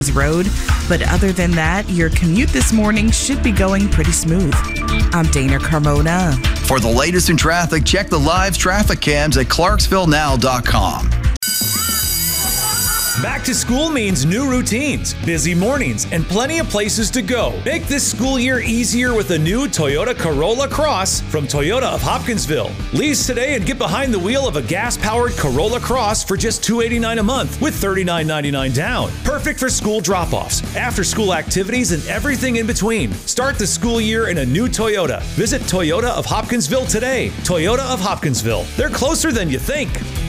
Road. But other than that, your commute this morning should be going pretty smooth. I'm Dana Carmona. For the latest in traffic, check the live traffic cams at ClarksvilleNow.com. Back to school means new routines, busy mornings, and plenty of places to go. Make this school year easier with a new Toyota Corolla Cross from Toyota of Hopkinsville. Lease today and get behind the wheel of a gas-powered Corolla Cross for just $289 a month with $39.99 down. Perfect for school drop-offs, after-school activities, and everything in between. Start the school year in a new Toyota. Visit Toyota of Hopkinsville today. Toyota of Hopkinsville. They're closer than you think.